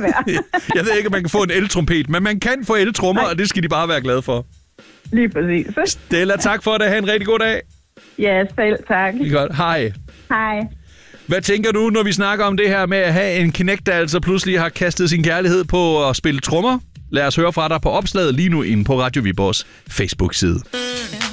være. Jeg ved ikke, om man kan få en eltrompet, men man kan få eltrummer, og det skal de bare være glade for. Lige præcis. Stella, tak for det. Ha' en rigtig god dag. Ja, selv tak. Det er godt. Hej. Hej. Hvad tænker du, når vi snakker om det her med at have en knægt, der altså pludselig har kastet sin kærlighed på at spille trommer? Lad os høre fra dig på opslaget lige nu inde på Radio Viborgs Facebook-side.